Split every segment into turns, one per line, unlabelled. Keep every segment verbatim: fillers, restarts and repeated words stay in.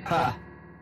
Ha.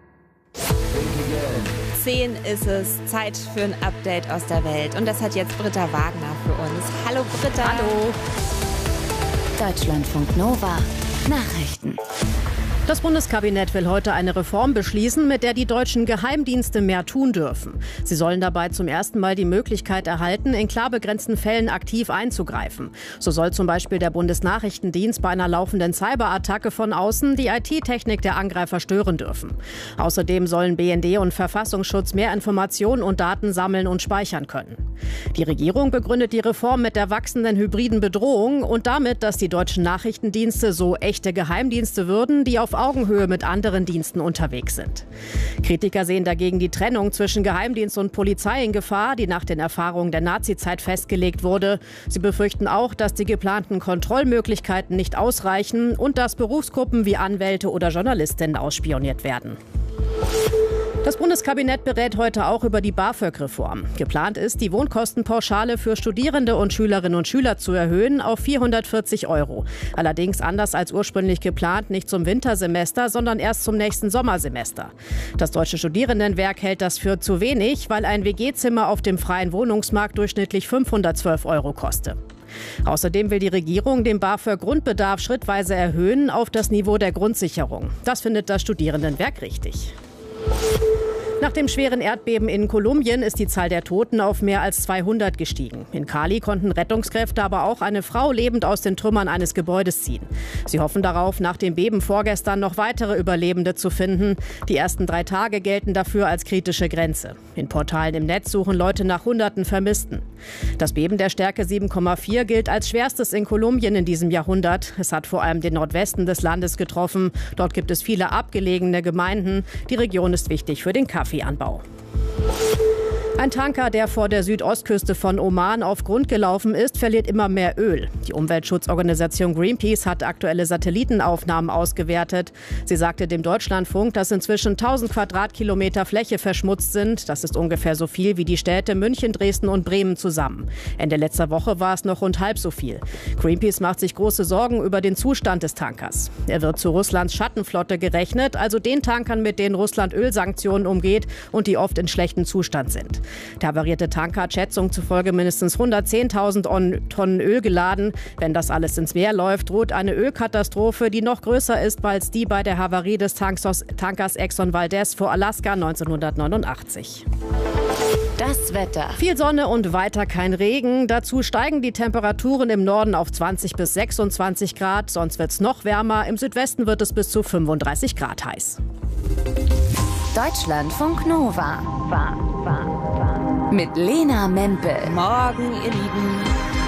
zehn ist es, Zeit für ein Update aus der Welt. Und das hat jetzt Britta Wagner für uns. Hallo Britta.
Hallo.
Deutschlandfunk Nova. Nachrichten.
Das Bundeskabinett will heute eine Reform beschließen, mit der die deutschen Geheimdienste mehr tun dürfen. Sie sollen dabei zum ersten Mal die Möglichkeit erhalten, in klar begrenzten Fällen aktiv einzugreifen. So soll zum Beispiel der Bundesnachrichtendienst bei einer laufenden Cyberattacke von außen die I T-Technik der Angreifer stören dürfen. Außerdem sollen B N D und Verfassungsschutz mehr Informationen und Daten sammeln und speichern können. Die Regierung begründet die Reform mit der wachsenden hybriden Bedrohung und damit, dass die deutschen Nachrichtendienste so echte Geheimdienste würden, die auf Augenhöhe mit anderen Diensten unterwegs sind. Kritiker sehen dagegen die Trennung zwischen Geheimdienst und Polizei in Gefahr, die nach den Erfahrungen der Nazizeit festgelegt wurde. Sie befürchten auch, dass die geplanten Kontrollmöglichkeiten nicht ausreichen und dass Berufsgruppen wie Anwälte oder Journalistinnen ausspioniert werden. Das Bundeskabinett berät heute auch über die BAföG-Reform. Geplant ist, die Wohnkostenpauschale für Studierende und Schülerinnen und Schüler zu erhöhen auf vierhundertvierzig Euro. Allerdings anders als ursprünglich geplant nicht zum Wintersemester, sondern erst zum nächsten Sommersemester. Das Deutsche Studierendenwerk hält das für zu wenig, weil ein W G-Zimmer auf dem freien Wohnungsmarkt durchschnittlich fünfhundertzwölf Euro koste. Außerdem will die Regierung den BAföG-Grundbedarf schrittweise erhöhen auf das Niveau der Grundsicherung. Das findet das Studierendenwerk richtig. Nach dem schweren Erdbeben in Kolumbien ist die Zahl der Toten auf mehr als zweihundert gestiegen. In Cali konnten Rettungskräfte aber auch eine Frau lebend aus den Trümmern eines Gebäudes ziehen. Sie hoffen darauf, nach dem Beben vorgestern noch weitere Überlebende zu finden. Die ersten drei Tage gelten dafür als kritische Grenze. In Portalen im Netz suchen Leute nach Hunderten Vermissten. Das Beben der Stärke sieben Komma vier gilt als schwerstes in Kolumbien in diesem Jahrhundert. Es hat vor allem den Nordwesten des Landes getroffen. Dort gibt es viele abgelegene Gemeinden. Die Region ist wichtig für den Kaffeeanbau. Ein Tanker, der vor der Südostküste von Oman auf Grund gelaufen ist, verliert immer mehr Öl. Die Umweltschutzorganisation Greenpeace hat aktuelle Satellitenaufnahmen ausgewertet. Sie sagte dem Deutschlandfunk, dass inzwischen tausend Quadratkilometer Fläche verschmutzt sind. Das ist ungefähr so viel wie die Städte München, Dresden und Bremen zusammen. Ende letzter Woche war es noch rund halb so viel. Greenpeace macht sich große Sorgen über den Zustand des Tankers. Er wird zu Russlands Schattenflotte gerechnet, also den Tankern, mit denen Russland Ölsanktionen umgeht und die oft in schlechtem Zustand sind. Der havarierte Tanker hat Schätzungen zufolge mindestens hundertzehntausend Tonnen Öl geladen. Wenn das alles ins Meer läuft, droht eine Ölkatastrophe, die noch größer ist als die bei der Havarie des Tankers Exxon Valdez vor Alaska neunzehnhundertneunundachtzig.
Das Wetter.
Viel Sonne und weiter kein Regen. Dazu steigen die Temperaturen im Norden auf zwanzig bis sechsundzwanzig Grad. Sonst wird es noch wärmer. Im Südwesten wird es bis zu fünfunddreißig Grad heiß.
Deutschlandfunk Nova. War, war, war. Mit Lena Mempel.
Morgen, ihr Lieben.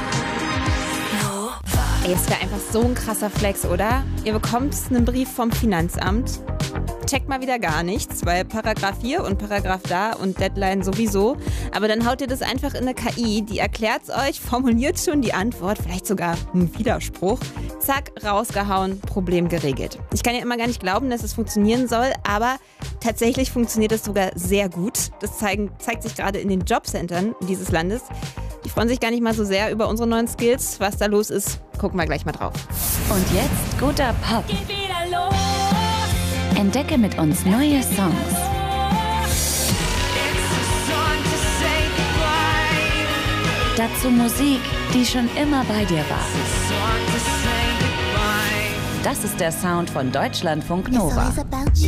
Ey, es wäre einfach so ein krasser Flex, oder? Ihr bekommt einen Brief vom Finanzamt. Checkt mal wieder gar nichts, weil Paragraph hier und Paragraph da und Deadline sowieso. Aber dann haut ihr das einfach in eine K I, die erklärt es euch, formuliert schon die Antwort, vielleicht sogar einen Widerspruch. Zack, rausgehauen, Problem geregelt. Ich kann ja immer gar nicht glauben, dass es funktionieren soll, aber tatsächlich funktioniert es sogar sehr gut. Das zeigen, zeigt sich gerade in den Jobcentern dieses Landes. Die freuen sich gar nicht mal so sehr über unsere neuen Skills. Was da los ist, gucken wir gleich mal drauf.
Und jetzt guter Pop.
Geht wieder los.
Entdecke mit uns neue Songs. Dazu Musik, die schon immer bei dir war. Das ist der Sound von Deutschlandfunk Nova.